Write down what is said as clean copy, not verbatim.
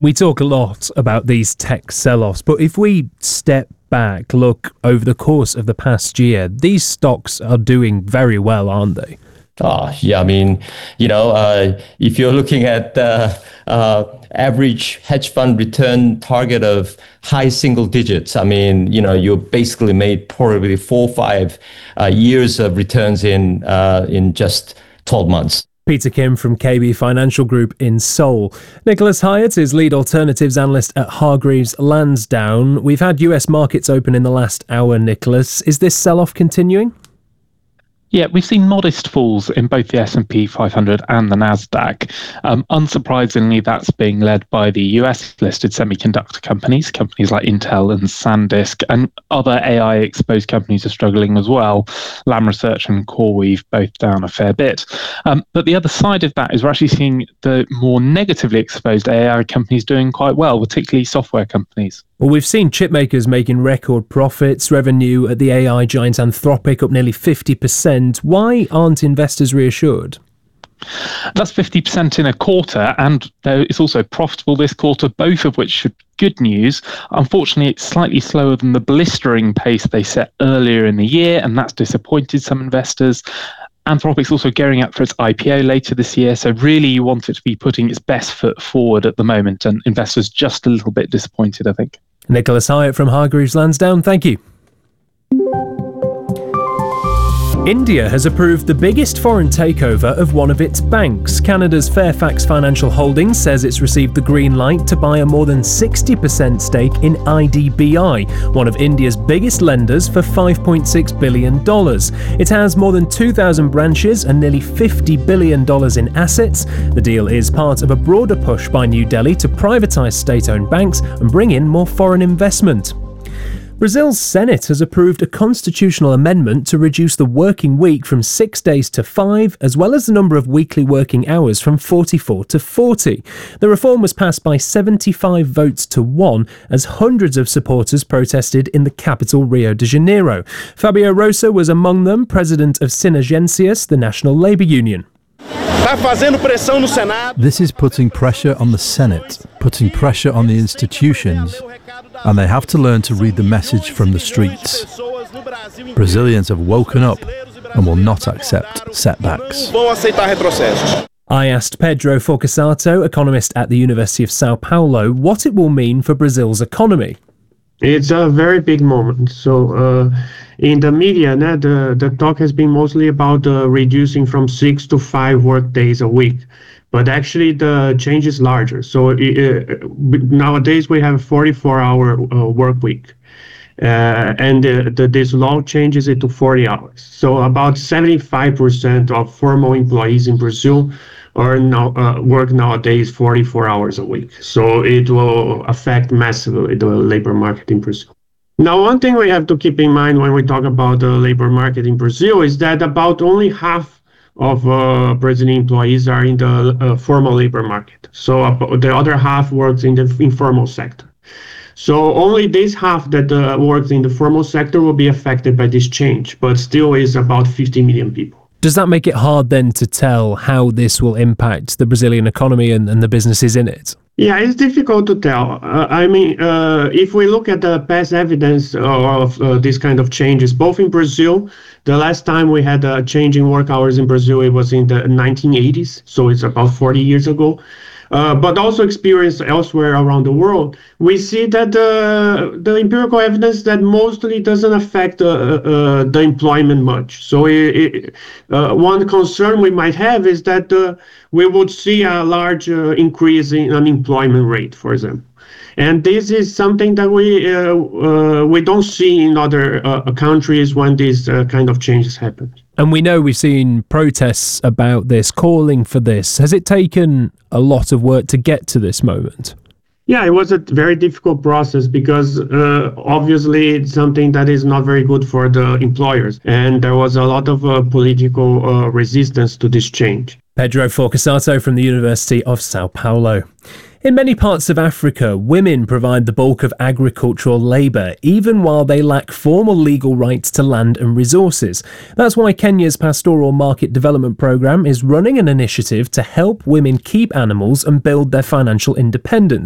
We talk a lot about these tech sell-offs, but if we step back, look over the course of the past year, these stocks are doing very well, aren't they? Yeah, I mean, if you're looking at the average hedge fund return target of high single digits, I mean, you basically made probably 4 or 5 years of returns in just 12 months. Peter Kim from KB Financial Group in Seoul. Nicholas Hyatt is lead alternatives analyst at Hargreaves Lansdown. We've had US markets open in the last hour, Nicholas. Is this sell-off continuing? Yeah, we've seen modest falls in both the S&P 500 and the Nasdaq. Unsurprisingly, that's being led by the US-listed semiconductor companies like Intel and SanDisk, and other AI-exposed companies are struggling as well. Lam Research and CoreWeave both down a fair bit. But the other side of that is we're actually seeing the more negatively exposed AI companies doing quite well, particularly software companies. Well, we've seen chip makers making record profits, revenue at the AI giant Anthropic up nearly 50%. Why aren't investors reassured? That's 50% in a quarter, and it's also profitable this quarter, both of which should be good news. Unfortunately, it's slightly slower than the blistering pace they set earlier in the year, and that's disappointed some investors. Anthropic's also gearing up for its IPO later this year, so really you want it to be putting its best foot forward at the moment, and investors just a little bit disappointed, I think. Nicholas Hyatt from Hargreaves Lansdown, thank you. India has approved the biggest foreign takeover of one of its banks. Canada's Fairfax Financial Holdings says it's received the green light to buy a more than 60% stake in IDBI, one of India's biggest lenders, for $5.6 billion. It has more than 2,000 branches and nearly $50 billion in assets. The deal is part of a broader push by New Delhi to privatise state-owned banks and bring in more foreign investment. Brazil's Senate has approved a constitutional amendment to reduce the working week from 6 days to 5, as well as the number of weekly working hours from 44 to 40. The reform was passed by 75 votes to 1, as hundreds of supporters protested in the capital Rio de Janeiro. Fabio Rosa was among them, president of Sinagencias, the national labour union. This is putting pressure on the Senate, putting pressure on the institutions, and they have to learn to read the message from the streets. Brazilians have woken up and will not accept setbacks. I asked Pedro Forcasato, economist at the University of Sao Paulo, what it will mean for Brazil's economy. It's a very big moment. So in the media, the talk has been mostly about reducing from 6 to 5 work days a week. But actually, the change is larger. So nowadays, we have a 44-hour work week. And this law changes it to 40 hours. So about 75% of formal employees in Brazil are now work nowadays 44 hours a week. So it will affect massively the labor market in Brazil. Now, one thing we have to keep in mind when we talk about the labor market in Brazil is that about only half of Brazilian employees are in the formal labor market. So the other half works in the informal sector. So only this half that works in the formal sector will be affected by this change, but still is about 50 million people. Does that make it hard then to tell how this will impact the Brazilian economy and the businesses in it? Yeah, it's difficult to tell. If we look at the past evidence of this kind of changes, both in Brazil, the last time we had a change in work hours in Brazil, it was in the 1980s, so it's about 40 years ago. But also experienced elsewhere around the world, we see that the empirical evidence that mostly doesn't affect the employment much. So one concern we might have is that we would see a large increase in unemployment rate, for example. And this is something that we don't see in other countries when these kind of changes happen. And we know we've seen protests about this, calling for this. Has it taken a lot of work to get to this moment? Yeah, it was a very difficult process because obviously it's something that is not very good for the employers. And there was a lot of political resistance to this change. Pedro Forcasato from the University of Sao Paulo. In many parts of Africa, women provide the bulk of agricultural labour, even while they lack formal legal rights to land and resources. That's why Kenya's Pastoral Market Development Programme is running an initiative to help women keep animals and build their financial independence.